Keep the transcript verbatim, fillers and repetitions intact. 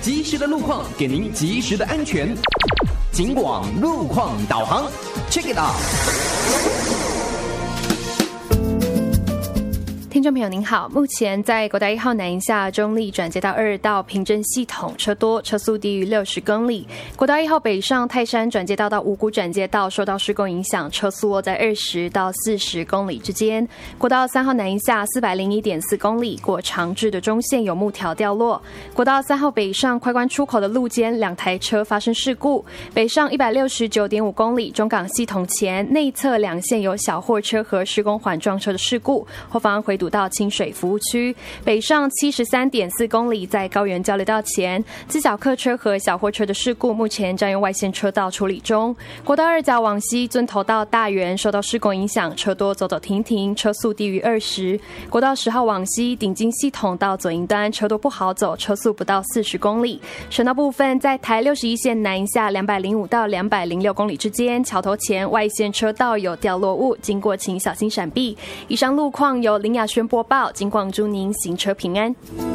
及时的路况给您及时的安全。警广路况导航 ，Check it out。 听众朋友您好，目前在国道一号南营下中立转接到二道平镇系统车多，车速低于六十公里。国道一号北上泰山转接道到五股转接道受到施工影响，车速落在二十到四十公里之间。国道三号南营下四百零一点四公里，过长治的中线有木条掉落。国道三号北上快关出口的路肩两台车发生事故，北上一百六十九点五公里，中港系统前内侧两线有小货车和施工缓撞车的事故，后方回堵到清水服务区。北上七十三点四公里，在高原交流道前，自小客车和小货车的事故目前占用外线车道处理中。国道二甲往西尊头到大园受到施工影响，车多走走停停，车速低于二十。国道十号往西顶金系统到左营端车多不好走，车速不到四十公里。省道部分在台六十一线南营下两百零五到两百零六公里之间，桥头前外线车道有掉落物，经过请小心闪避。以上路况由林雅轩播报，警广祝您行车平安。